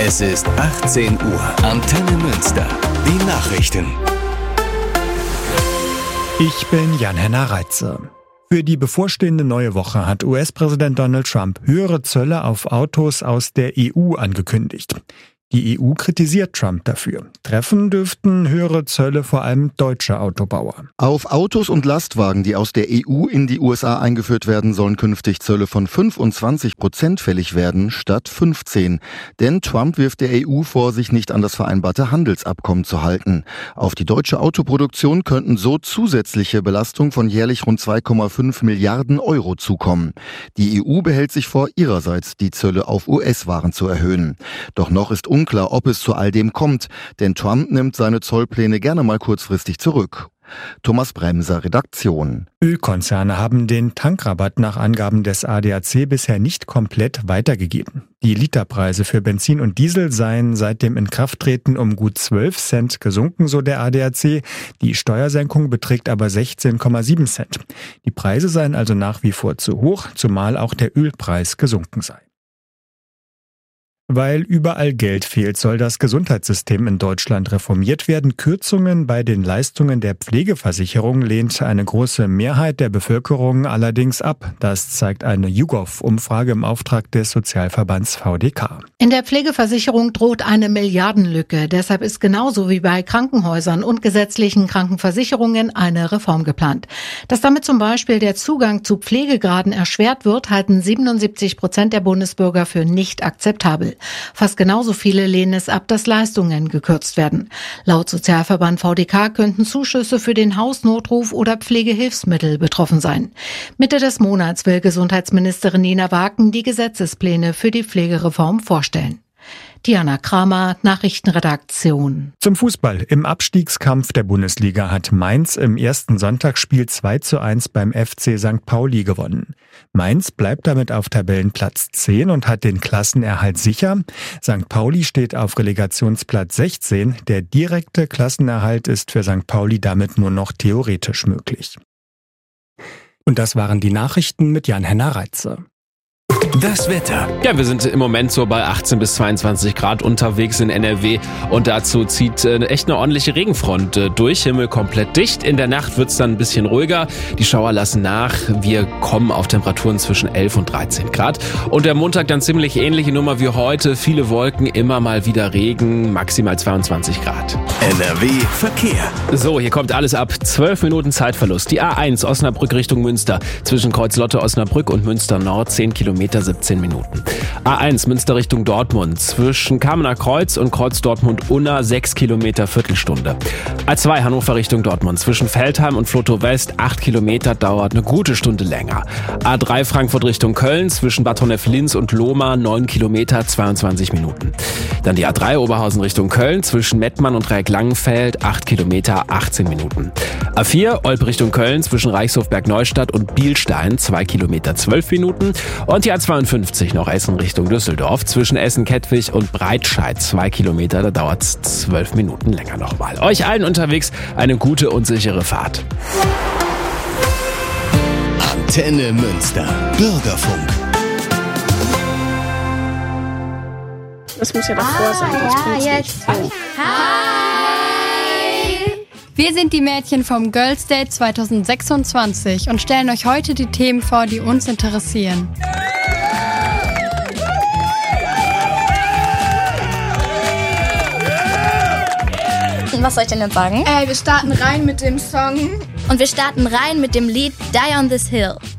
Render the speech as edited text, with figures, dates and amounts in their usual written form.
Es ist 18 Uhr. Antenne Münster. Die Nachrichten. Ich bin Jan-Henner Reitze. Für die bevorstehende neue Woche hat US-Präsident Donald Trump höhere Zölle auf Autos aus der EU angekündigt. Die EU kritisiert Trump dafür. Treffen dürften höhere Zölle vor allem deutsche Autobauer. Auf Autos und Lastwagen, die aus der EU in die USA eingeführt werden, sollen künftig Zölle von 25% fällig werden, statt 15%. Denn Trump wirft der EU vor, sich nicht an das vereinbarte Handelsabkommen zu halten. Auf die deutsche Autoproduktion könnten so zusätzliche Belastungen von jährlich rund 2,5 Milliarden Euro zukommen. Die EU behält sich vor, ihrerseits die Zölle auf US-Waren zu erhöhen. Doch noch ist unklar, ob es zu all dem kommt, denn Trump nimmt seine Zollpläne gerne mal kurzfristig zurück. Thomas Bremser, Redaktion. Ölkonzerne haben den Tankrabatt nach Angaben des ADAC bisher nicht komplett weitergegeben. Die Literpreise für Benzin und Diesel seien seit dem Inkrafttreten um gut 12 Cent gesunken, so der ADAC. Die Steuersenkung beträgt aber 16,7 Cent. Die Preise seien also nach wie vor zu hoch, zumal auch der Ölpreis gesunken sei. Weil überall Geld fehlt, soll das Gesundheitssystem in Deutschland reformiert werden. Kürzungen bei den Leistungen der Pflegeversicherung lehnt eine große Mehrheit der Bevölkerung allerdings ab. Das zeigt eine YouGov-Umfrage im Auftrag des Sozialverbands VDK. In der Pflegeversicherung droht eine Milliardenlücke. Deshalb ist genauso wie bei Krankenhäusern und gesetzlichen Krankenversicherungen eine Reform geplant. Dass damit zum Beispiel der Zugang zu Pflegegraden erschwert wird, halten 77% der Bundesbürger für nicht akzeptabel. Fast genauso viele lehnen es ab, dass Leistungen gekürzt werden. Laut Sozialverband VDK könnten Zuschüsse für den Hausnotruf oder Pflegehilfsmittel betroffen sein. Mitte des Monats will Gesundheitsministerin Nina Waken die Gesetzespläne für die Pflegereform vorstellen. Diana Kramer, Nachrichtenredaktion. Zum Fußball. Im Abstiegskampf der Bundesliga hat Mainz im ersten Sonntagsspiel 2:1 beim FC St. Pauli gewonnen. Mainz bleibt damit auf Tabellenplatz 10 und hat den Klassenerhalt sicher. St. Pauli steht auf Relegationsplatz 16. Der direkte Klassenerhalt ist für St. Pauli damit nur noch theoretisch möglich. Und das waren die Nachrichten mit Jan-Henner Reitze. Das Wetter. Ja, wir sind im Moment so bei 18 bis 22 Grad unterwegs in NRW und dazu zieht echt eine ordentliche Regenfront durch. Himmel komplett dicht. In der Nacht wird's dann ein bisschen ruhiger. Die Schauer lassen nach. Wir kommen auf Temperaturen zwischen 11 und 13 Grad. Und der Montag dann ziemlich ähnliche Nummer wie heute. Viele Wolken, immer mal wieder Regen, maximal 22 Grad. NRW Verkehr. So, hier kommt alles ab. 12 Minuten Zeitverlust. Die A1 Osnabrück Richtung Münster. Zwischen Kreuzlotte Osnabrück und Münster Nord 10 Kilometer 17 Minuten. A1 Münster Richtung Dortmund. Zwischen Kamener Kreuz und Kreuz Dortmund-Unna 6 Kilometer Viertelstunde. A2 Hannover Richtung Dortmund. Zwischen Veltheim und Flotow West 8 Kilometer, dauert eine gute Stunde länger. A3 Frankfurt Richtung Köln. Zwischen Bad Honnef-Linz und Lohmar 9 Kilometer 22 Minuten. Dann die A3 Oberhausen Richtung Köln. Zwischen Mettmann und Dreieck-Langenfeld 8 Kilometer 18 Minuten. A4 Olpe Richtung Köln. Zwischen Reichshof-Bergneustadt und Bielstein 2 Kilometer 12 Minuten. Und die A52 noch Essen Richtung Düsseldorf. Zwischen Essen-Kettwig und Breitscheid 2 Kilometer, da dauert es 12 Minuten länger nochmal. Euch allen unterwegs eine gute und sichere Fahrt. Antenne Münster. Bürgerfunk. Das muss ja davor sein, sonst kommt's jetzt. nicht. Hi! Wir sind die Mädchen vom Girls Day 2026 und stellen euch heute die Themen vor, die uns interessieren. Was soll ich denn jetzt sagen? Wir starten rein mit dem Song. Und wir starten rein mit dem Lied Die on This Hill.